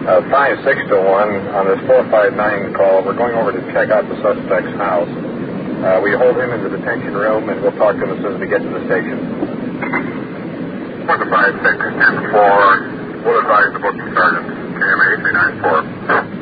5-6 to 1 on this 459 call. We're going over to check out the suspect's house. We hold him in the detention room, and we'll talk to him as soon as we get to the station. 5-6 10-4. We'll advise the booking sergeant, KMA 394.